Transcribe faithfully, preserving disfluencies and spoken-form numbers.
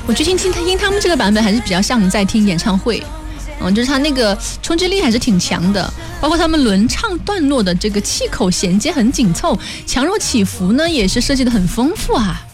我最近听他听他们这个版本还是比较像我们在听演唱会，嗯，就是他那个冲击力还是挺强的，包括他们轮唱段落的这个气口衔接很紧凑，强弱起伏呢也是设计的很丰富啊。